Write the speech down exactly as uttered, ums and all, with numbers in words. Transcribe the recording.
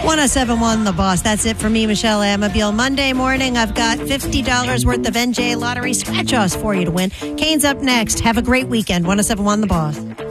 one oh seven point one The Boss. That's it for me, Michelle Amabile. Monday morning, I've got fifty dollars worth of N J Lottery scratch-offs for you to win. Kane's up next. Have a great weekend. one oh seven point one The Boss.